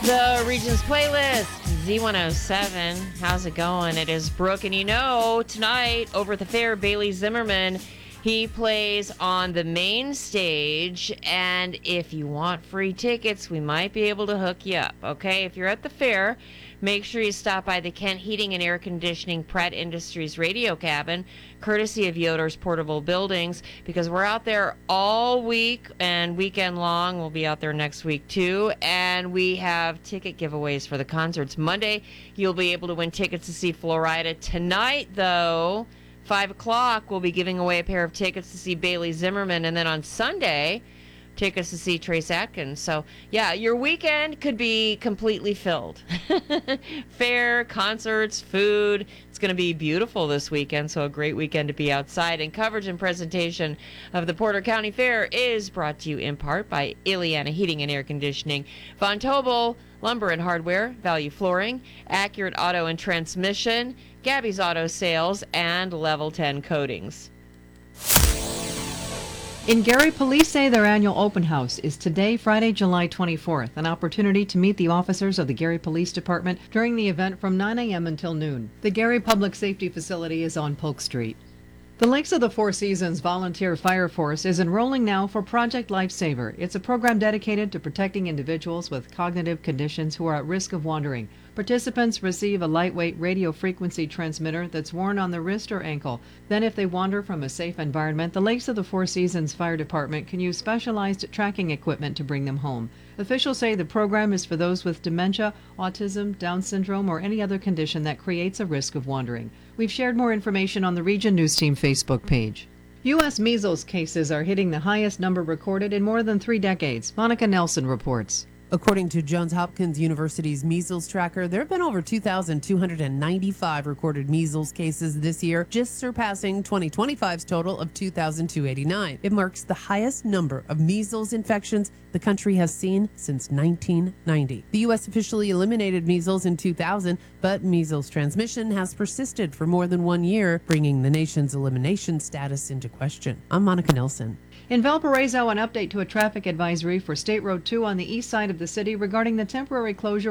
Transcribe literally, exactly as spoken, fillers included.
The Regions Playlist, Z one oh seven. How's it going? It is Brooke, and you know, tonight over at the fair, Bailey Zimmerman, he plays on the main stage, and if you want free tickets, we might be able to hook you up, okay? If you're at the fair, make sure you stop by the Kent Heating and Air Conditioning Pratt Industries radio cabin, courtesy of Yoder's Portable Buildings, because we're out there all week and weekend long. We'll be out there next week too, and we have ticket giveaways for the concerts. Monday, you'll be able to win tickets to see Florida. Tonight, though, five o'clock, we'll be giving away a pair of tickets to see Bailey Zimmerman, and then on Sunday, tickets to see Trace Atkins. So, yeah, your weekend could be completely filled. Fair, concerts, food. It's going to be beautiful this weekend, so a great weekend to be outside. And coverage and presentation of the Porter County Fair is brought to you in part by Ileana Heating and Air Conditioning, Von Tobel Lumber and Hardware, Value Flooring, Accurate Auto and Transmission, Gabby's Auto Sales, and Level ten Coatings. In Gary, police say their annual open house is today, Friday, July twenty-fourth, an opportunity to meet the officers of the Gary Police Department during the event from nine a.m. until noon. The Gary Public Safety Facility is on Polk Street. The Lakes of the Four Seasons Volunteer Fire Force is enrolling now for Project Lifesaver. It's a program dedicated to protecting individuals with cognitive conditions who are at risk of wandering. Participants receive a lightweight radio frequency transmitter that's worn on the wrist or ankle. Then, if they wander from a safe environment, the Lakes of the Four Seasons Fire Department can use specialized tracking equipment to bring them home. Officials say the program is for those with dementia, autism, Down syndrome, or any other condition that creates a risk of wandering. We've shared more information on the Region News Team Facebook page. U S measles cases are hitting the highest number recorded in more than three decades. Monica Nelson reports. According to Johns Hopkins University's measles tracker, there have been over two thousand two hundred ninety-five recorded measles cases this year, just surpassing twenty twenty-five's total of two thousand two hundred eighty-nine. It marks the highest number of measles infections the country has seen since nineteen ninety. The U S officially eliminated measles in two thousand, but measles transmission has persisted for more than one year, bringing the nation's elimination status into question. I'm Monica Nelson. In Valparaiso, an update to a traffic advisory for State Road two on the east side of the city regarding the temporary closure